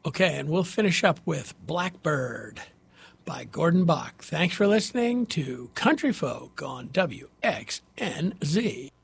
Okay, and we'll finish up with Blackbird by Gordon Bach. Thanks for listening to Country Folk on WXNZ.